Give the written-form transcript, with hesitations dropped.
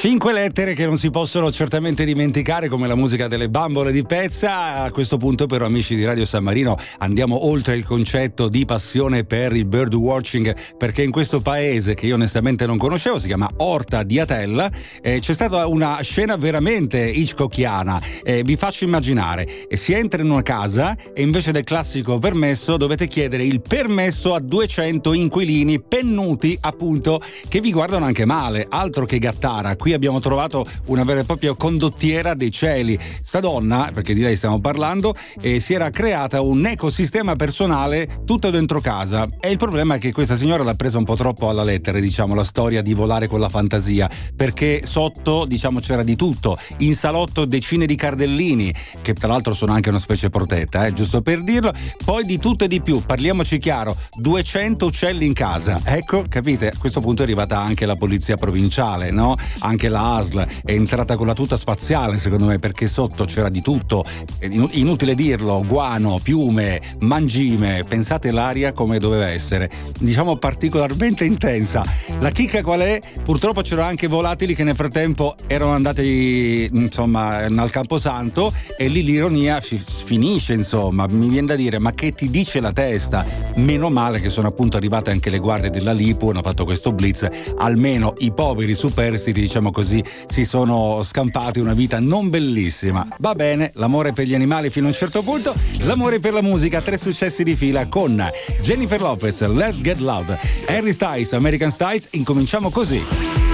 5 lettere che non si possono certamente dimenticare, come la musica delle bambole di Pezza. A questo punto però, amici di Radio San Marino, andiamo oltre il concetto di passione per il bird watching, perché in questo paese, che io onestamente non conoscevo, si chiama Orta di Atella, c'è stata una scena veramente hitchcockiana. Vi faccio immaginare, si entra in una casa e invece del classico permesso dovete chiedere il permesso a 200 inquilini pennuti, appunto, che vi guardano anche male, altro che Gattara. Qui abbiamo trovato una vera e propria condottiera dei cieli. Sta donna, perché di lei stiamo parlando, si era creata un ecosistema personale tutto dentro casa, e il problema è che questa signora l'ha presa un po' troppo alla lettera, diciamo, la storia di volare con la fantasia, perché sotto, diciamo, c'era di tutto. In salotto decine di cardellini, che tra l'altro sono anche una specie protetta, giusto per dirlo. Poi di tutto e di più, parliamoci chiaro, 200 uccelli in casa. Ecco, capite? A questo punto è arrivata anche la polizia provinciale, no? Anche la ASL è entrata con la tuta spaziale, secondo me, perché sotto c'era di tutto. Inutile dirlo, guano, piume, mangime. Pensate l'aria come doveva essere, diciamo, particolarmente intensa. La chicca qual è? Purtroppo c'erano anche volatili che nel frattempo erano andati, insomma, al Camposanto, e lì l'ironia finisce, insomma. Mi viene da dire, ma che ti dice la testa? Meno male che sono appunto arrivate anche le guardie della Lipu, hanno fatto questo blitz. Almeno i poveri superstiti, diciamo così, si sono scampati una vita non bellissima. Va bene, l'amore per gli animali fino a un certo punto, l'amore per la musica, 3 successi di fila con Jennifer Lopez, Let's Get Loud, Harry Styles, American Styles. Incominciamo così.